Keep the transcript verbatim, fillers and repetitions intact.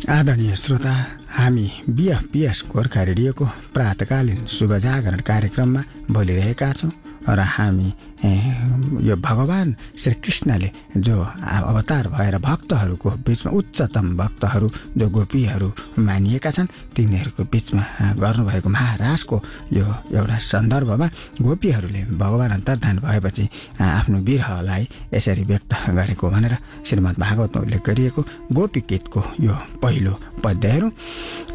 आदरणीय श्रोता, हामी बिएफपिएस गोर्खा रेडियोको प्रातकालीन शुभ जागरण कार्यक्रममा बोलिरहेका छौँ र हामी यो भगवान श्रीकृष्णले जो अवतार भएर भक्तहरूको बिचमा उच्चतम भक्तहरू जो गोपीहरू मानिएका छन् तिनीहरूको बिचमा गर्नुभएको महाराजको यो एउटा सन्दर्भमा गोपीहरूले भगवान अन्तर्धान भएपछि आफ्नो विरहलाई यसरी व्यक्त गरेको भनेर श्रीमद् भागवतमा उल्लेख गरिएको गोपी गीतको यो पहिलो पद्यहरू।